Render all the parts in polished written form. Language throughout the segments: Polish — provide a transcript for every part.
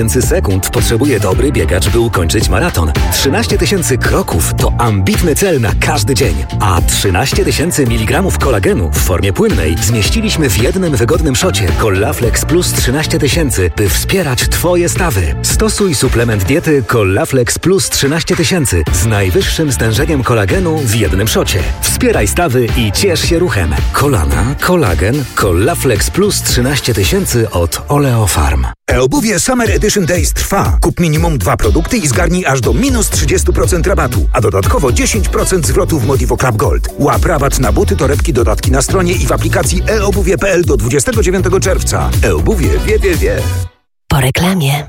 sekund potrzebuje dobry biegacz, by ukończyć maraton. 13 000 kroków to ambitny cel na każdy dzień. A 13 000 mg kolagenu w formie płynnej zmieściliśmy w jednym wygodnym szocie Collaflex Plus 13 000, by wspierać Twoje stawy. Stosuj suplement diety Collaflex Plus 13 000 z najwyższym stężeniem kolagenu w jednym szocie. Wspieraj stawy i ciesz się ruchem. Kolana, kolagen, Collaflex Plus 13 000 od Oleofarm. E-obuwie Summer Edition Days trwa. Kup minimum 2 produkty i zgarnij aż do minus 30% rabatu, a dodatkowo 10% zwrotu w Modivo Club Gold. Łap rabat na buty, torebki, dodatki na stronie i w aplikacji eobuwie.pl do 29 czerwca. E-obuwie wie. Po reklamie.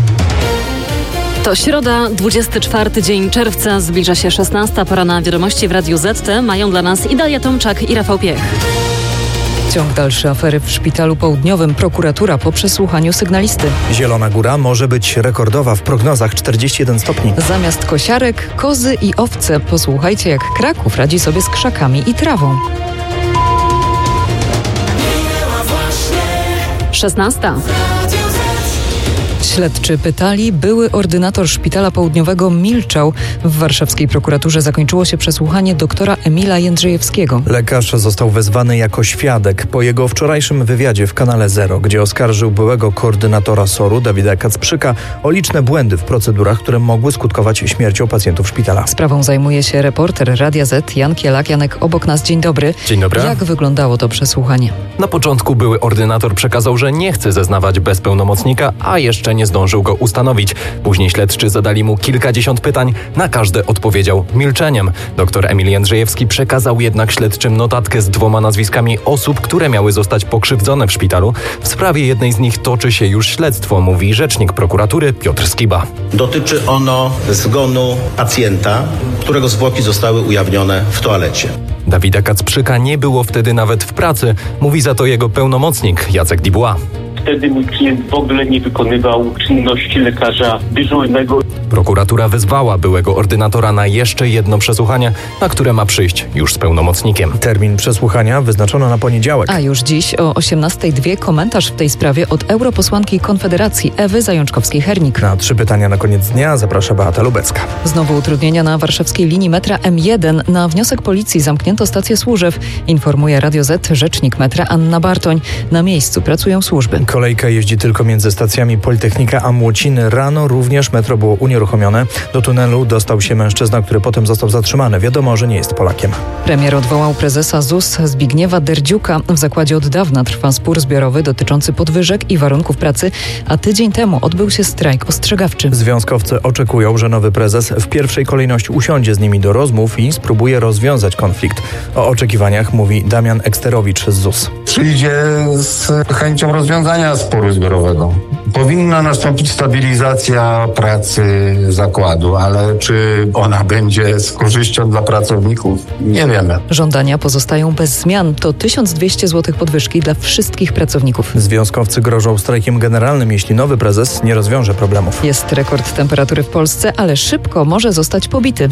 To środa, 24 dzień czerwca, zbliża się 16. Pora na wiadomości w Radiu ZT. Mają dla nas Idalia Tomczak i Rafał Piech. Ciąg dalszy afery w Szpitalu Południowym. Prokuratura po przesłuchaniu sygnalisty. Zielona Góra może być rekordowa w prognozach 41 stopni. Zamiast kosiarek, kozy i owce. Posłuchajcie, jak Kraków radzi sobie z krzakami i trawą. 16. Śledczy pytali, były ordynator Szpitala Południowego milczał. W warszawskiej prokuraturze zakończyło się przesłuchanie doktora Emila Jędrzejewskiego. Lekarz został wezwany jako świadek po jego wczorajszym wywiadzie w kanale Zero, gdzie oskarżył byłego koordynatora SOR-u Dawida Kacprzyka o liczne błędy w procedurach, które mogły skutkować śmiercią pacjentów szpitala. Sprawą zajmuje się reporter Radia Z Jan Kielak. Janek, obok nas. Dzień dobry. Dzień dobry. Jak wyglądało to przesłuchanie? Na początku były ordynator przekazał, że nie chce zeznawać bez pełnomocnika, a jeszcze nie zdążył go ustanowić. Później śledczy zadali mu kilkadziesiąt pytań, na każde odpowiedział milczeniem. Doktor Emil Jędrzejewski przekazał jednak śledczym notatkę z 2 nazwiskami osób, które miały zostać pokrzywdzone w szpitalu. W sprawie jednej z nich toczy się już śledztwo, mówi rzecznik prokuratury Piotr Skiba. Dotyczy ono zgonu pacjenta, którego zwłoki zostały ujawnione w toalecie. Dawida Kacprzyka nie było wtedy nawet w pracy, mówi za to jego pełnomocnik Jacek Dubois. Wtedy mój klient w ogóle nie wykonywał czynności lekarza dyżurnego. Prokuratura wezwała byłego ordynatora na jeszcze jedno przesłuchanie, na które ma przyjść już z pełnomocnikiem. Termin przesłuchania wyznaczono na poniedziałek. A już dziś o 18:02 komentarz w tej sprawie od europosłanki Konfederacji Ewy Zajączkowskiej-Hernik. Na 3 pytania na koniec dnia zaprasza Beata Lubecka. Znowu utrudnienia na warszawskiej linii metra M1. Na wniosek policji zamknięto stację Służew. Informuje Radio Z rzecznik metra Anna Bartoń. Na miejscu pracują służby. Kolejka jeździ tylko między stacjami Politechnika a Młociny. Rano również metro było unieruchomione. Do tunelu dostał się mężczyzna, który potem został zatrzymany. Wiadomo, że nie jest Polakiem. Premier odwołał prezesa ZUS Zbigniewa Derdziuka. W zakładzie od dawna trwa spór zbiorowy dotyczący podwyżek i warunków pracy, a tydzień temu odbył się strajk ostrzegawczy. Związkowcy oczekują, że nowy prezes w pierwszej kolejności usiądzie z nimi do rozmów i spróbuje rozwiązać konflikt. O oczekiwaniach mówi Damian Eksterowicz z ZUS. Przyjdzie z chęcią rozwiązania sporu zbiorowego. Powinna nastąpić stabilizacja pracy zakładu, ale czy ona będzie z korzyścią dla pracowników? Nie wiemy. Żądania pozostają bez zmian. To 1200 zł podwyżki dla wszystkich pracowników. Związkowcy grożą strajkiem generalnym, jeśli nowy prezes nie rozwiąże problemów. Jest rekord temperatury w Polsce, ale szybko może zostać pobity.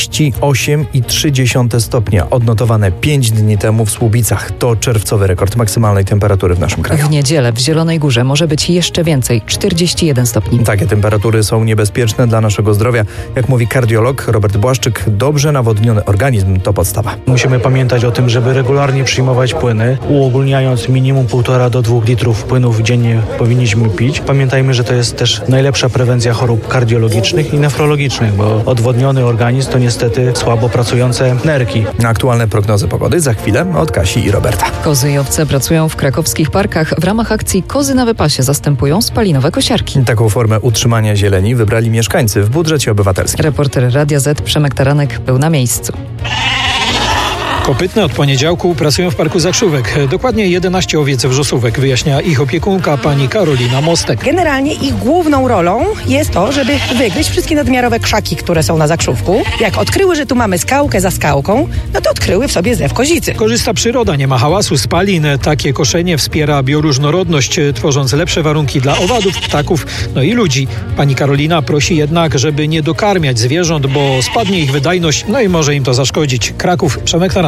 38,3 stopnia odnotowane 5 dni temu w Słubicach. To czerwcowy rekord maksymalnej temperatury w naszym kraju. W niedzielę w Zielonej Górze może być jeszcze więcej, 41 stopni. Takie temperatury są niebezpieczne dla naszego zdrowia. Jak mówi kardiolog Robert Błaszczyk, dobrze nawodniony organizm to podstawa. Musimy pamiętać o tym, żeby regularnie przyjmować płyny, uogólniając minimum 1,5 do 2 litrów płynów dziennie powinniśmy pić. Pamiętajmy, że to jest też najlepsza prewencja chorób kardiologicznych i nefrologicznych, bo odwodniony organizm to niestety słabo pracujące nerki. Aktualne prognozy pogody za chwilę od Kasi i Roberta. Kozy i owce pracują w krakowskich parkach. W ramach akcji Kozy na wypasie zastępują spalinowe kosiarki. Taką formę utrzymania zieleni wybrali mieszkańcy w budżecie obywatelskim. Reporter Radia Z Przemek Taranek był na miejscu. Kopytne od poniedziałku pracują w Parku Zakrzówek. Dokładnie 11 owiec wrzosówek, wyjaśnia ich opiekunka pani Karolina Mostek. Generalnie ich główną rolą jest to, żeby wygryźć wszystkie nadmiarowe krzaki, które są na zakrzówku. Jak odkryły, że tu mamy skałkę za skałką, no to odkryły w sobie zew kozicy. Korzysta przyroda, nie ma hałasu, spalin. Takie koszenie wspiera bioróżnorodność, tworząc lepsze warunki dla owadów, ptaków, no i ludzi. Pani Karolina prosi jednak, żeby nie dokarmiać zwierząt, bo spadnie ich wydajność, no i może im to zaszkodzić. Kraków, Przemek Taranek.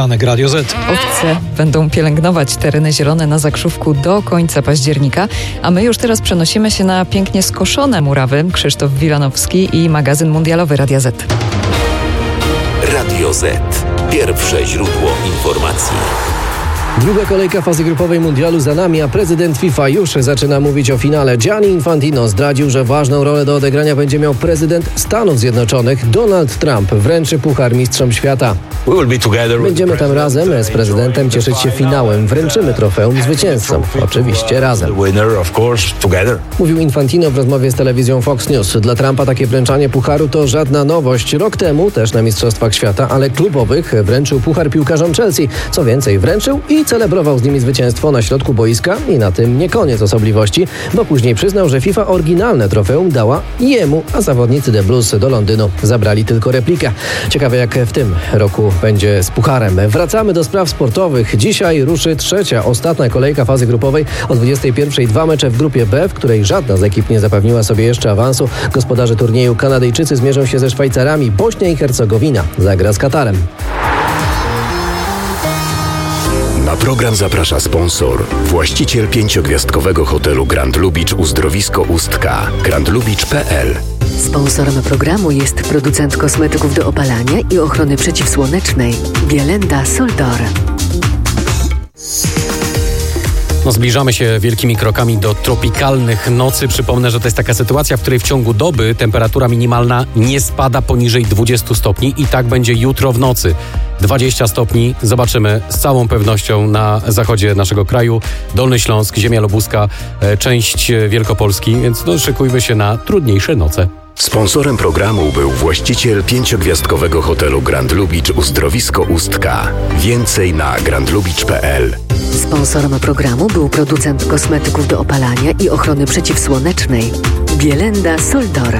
Poranek Radio Z. Owce będą pielęgnować tereny zielone na Zakrzówku do końca października, a my już teraz przenosimy się na pięknie skoszone murawy. Krzysztof Wilanowski i magazyn mundialowy Radia Z. Radio Z. Pierwsze źródło informacji. Druga kolejka fazy grupowej mundialu za nami, a prezydent FIFA już zaczyna mówić o finale. Gianni Infantino zdradził, że ważną rolę do odegrania będzie miał prezydent Stanów Zjednoczonych. Donald Trump wręczy puchar mistrzom świata. Będziemy tam razem z prezydentem cieszyć się finałem. Wręczymy trofeum zwycięzcom. Oczywiście razem. Mówił Infantino w rozmowie z telewizją Fox News. Dla Trumpa takie wręczanie pucharu to żadna nowość. Rok temu też na Mistrzostwach Świata, ale klubowych, wręczył puchar piłkarzom Chelsea. Co więcej, wręczył i celebrował z nimi zwycięstwo na środku boiska i na tym nie koniec osobliwości, bo później przyznał, że FIFA oryginalne trofeum dała jemu, a zawodnicy The Blues do Londynu zabrali tylko replikę. Ciekawe jak w tym roku będzie z pucharem. Wracamy do spraw sportowych. Dzisiaj ruszy trzecia, ostatnia kolejka fazy grupowej. O 21:00 2 mecze w grupie B, w której żadna z ekip nie zapewniła sobie jeszcze awansu. Gospodarze turnieju Kanadyjczycy zmierzą się ze Szwajcarami. Bośnia i Hercegowina zagra z Katarem. Na program zaprasza sponsor, właściciel 5-gwiazdkowego hotelu Grand Lubicz Uzdrowisko Ustka, grandlubicz.pl. Sponsorem programu jest producent kosmetyków do opalania i ochrony przeciwsłonecznej Bielenda Soldor. Zbliżamy się wielkimi krokami do tropikalnych nocy. Przypomnę, że to jest taka sytuacja, w której w ciągu doby temperatura minimalna nie spada poniżej 20 stopni i tak będzie jutro w nocy. 20 stopni zobaczymy z całą pewnością na zachodzie naszego kraju. Dolny Śląsk, ziemia lubuska, część Wielkopolski, więc szykujmy się na trudniejsze noce. Sponsorem programu był właściciel 5-gwiazdkowego hotelu Grand Lubicz Uzdrowisko Ustka. Więcej na grandlubicz.pl. Sponsorem programu był producent kosmetyków do opalania i ochrony przeciwsłonecznej Bielenda Soldor.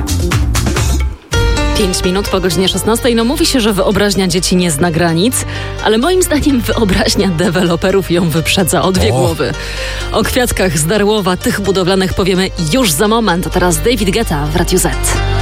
5 minut po godzinie 16. No mówi się, że wyobraźnia dzieci nie zna granic, ale moim zdaniem wyobraźnia deweloperów ją wyprzedza o 2 głowy. O kwiatkach z Darłowa, tych budowlanych powiemy już za moment. A teraz David Guetta w Radiu Z.